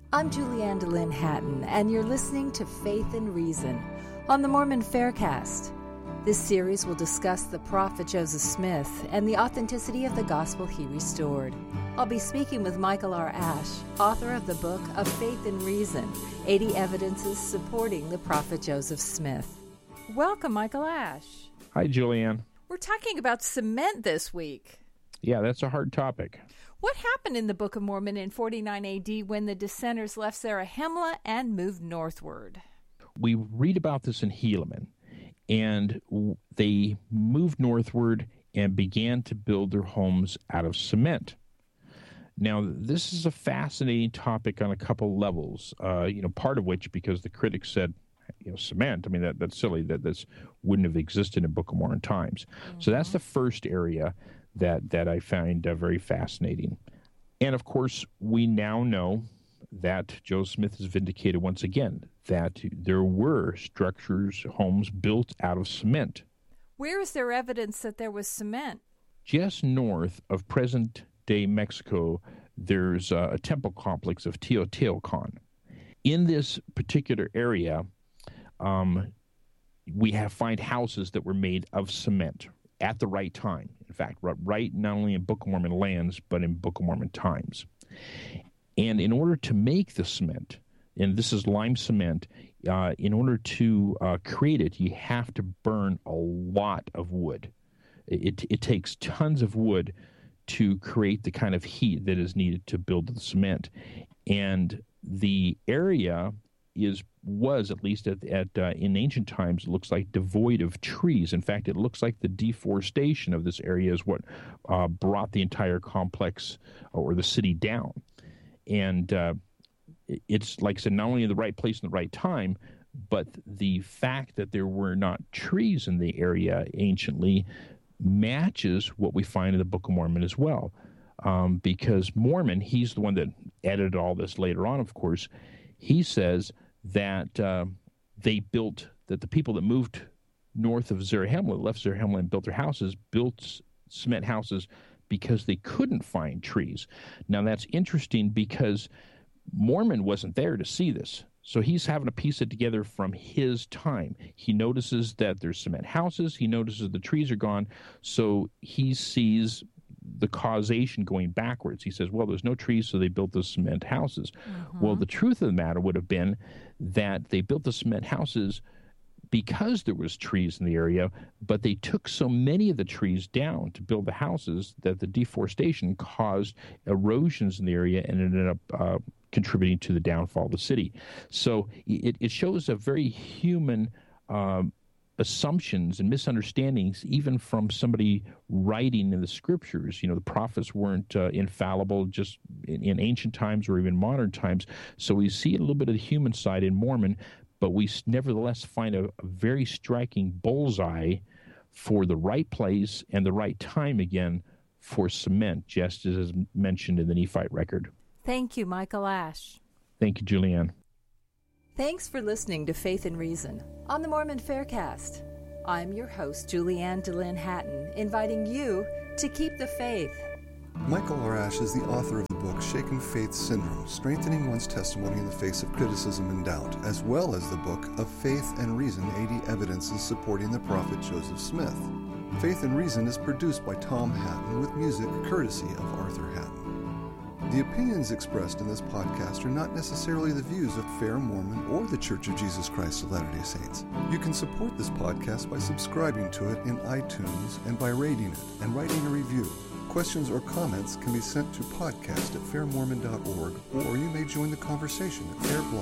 I'm Julianne DeLynn Hatton, and you're listening to Faith and Reason on the Mormon Faircast. This series will discuss the prophet Joseph Smith and the authenticity of the gospel he restored. I'll be speaking with Michael R. Ash, author of the book Of Faith and Reason, 80 Evidences Supporting the Prophet Joseph Smith. Welcome, Michael Ash. Hi, Julianne. We're talking about cement this week. Yeah, that's a hard topic. What happened in the Book of Mormon in 49 A.D. when the dissenters left Zarahemla and moved northward? We read about this in Helaman, and they moved northward and began to build their homes out of cement. Now, this is a fascinating topic on a couple levels, part of which because the critics said, cement, that's silly, that wouldn't have existed in Book of Mormon times. Mm-hmm. So that's the first area that I find very fascinating. And, of course, we now know that Joseph Smith is vindicated once again, that there were structures, homes built out of cement. Where is there evidence that there was cement? Just north of present-day Mexico, there's a temple complex of Teotihuacan. In this particular area, we find houses that were made of cement at the right time. In fact, right not only in Book of Mormon lands, but in Book of Mormon times. And in order to make the cement, and this is lime cement, in order to create it, you have to burn a lot of wood. It takes tons of wood to create the kind of heat that is needed to build the cement. And the area was at least in ancient times, it looks like devoid of trees. In fact, it looks like the deforestation of this area is what brought the entire complex or the city down. And it's, like I said, not only in the right place in the right time, but the fact that there were not trees in the area anciently matches what we find in the Book of Mormon as well. Because Mormon, he's the one that edited all this later on, of course, he says that that the people that moved north of Zarahemla, left Zarahemla and built their houses, built cement houses because they couldn't find trees. Now that's interesting because Mormon wasn't there to see this. So he's having to piece it together from his time. He notices that there's cement houses. He notices the trees are gone. So he sees the causation going backwards. He says, well, there's no trees, so they built the cement houses. Mm-hmm. Well, the truth of the matter would have been that they built the cement houses because there was trees in the area, but they took so many of the trees down to build the houses that the deforestation caused erosions in the area and ended up contributing to the downfall of the city. So it shows a very human assumptions and misunderstandings, even from somebody writing in the scriptures. The prophets weren't infallible just in ancient times or even modern times. So we see a little bit of the human side in Mormon, but we nevertheless find a very striking bullseye for the right place and the right time again for cement, just as is mentioned in the Nephite record. Thank you, Michael Ash. Thank you, Julianne. Thanks for listening to Faith and Reason on the Mormon Faircast. I'm your host, Julianne DeLynn Hatton, inviting you to keep the faith. Michael R. Ash is the author of the book Shaken Faith Syndrome, Strengthening One's Testimony in the Face of Criticism and Doubt, as well as the book Of Faith and Reason, 80 Evidences Supporting the Prophet Joseph Smith. Faith and Reason is produced by Tom Hatton with music courtesy of Arthur Hatton. The opinions expressed in this podcast are not necessarily the views of Fair Mormon or the Church of Jesus Christ of Latter-day Saints. You can support this podcast by subscribing to it in iTunes and by rating it and writing a review. Questions or comments can be sent to podcast@fairmormon.org, or you may join the conversation at fairblog.